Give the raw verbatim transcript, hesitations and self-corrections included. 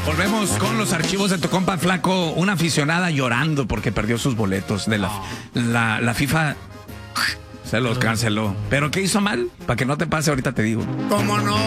Volvemos con los archivos de tu compa Flaco. Una aficionada llorando porque perdió sus boletos de la, la, la FIFA. Se los canceló. ¿Pero qué hizo mal? Para que no te pase, ahorita te digo. ¿Cómo no?